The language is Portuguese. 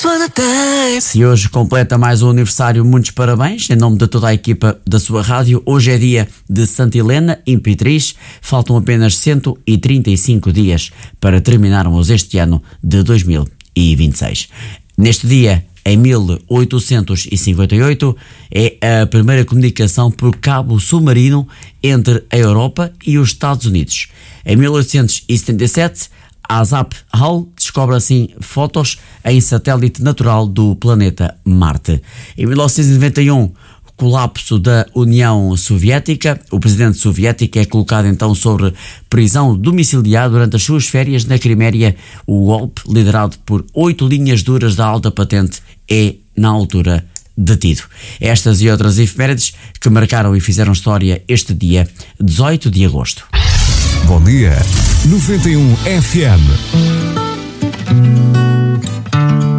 Se hoje completa mais um aniversário, muitos parabéns em nome de toda a equipa da sua rádio. Hoje é dia de Santa Helena, Imperatriz. Faltam apenas 135 dias para terminarmos este ano de 2026. Neste dia, em 1858, é a primeira comunicação por cabo submarino entre a Europa e os Estados Unidos. Em 1877, Asaph Hall descobre assim fotos em satélite natural do planeta Marte. Em 1991, colapso da União Soviética. O presidente soviético é colocado então sobre prisão domiciliar durante as suas férias na Crimeia. O golpe, liderado por 8 linhas duras da alta patente, é, na altura, detido. Estas e outras efemérides que marcaram e fizeram história este dia 18 de agosto. Bom dia, 91 FM.